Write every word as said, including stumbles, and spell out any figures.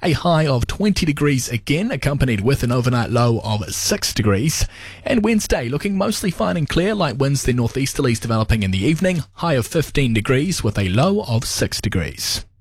a high of twenty degrees again, accompanied with an overnight low of six degrees. And Wednesday looking mostly fine and clear, light winds, then northeasterlies developing in the evening, high of fifteen degrees with a low of six degrees.